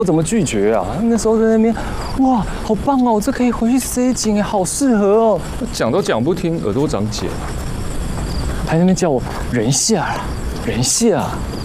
我怎么拒绝啊？那时候在那边，哇，好棒哦，这可以回去塞紧哎，好适合哦。讲都讲不听，耳朵长茧，还在那边叫我人下啦，人下。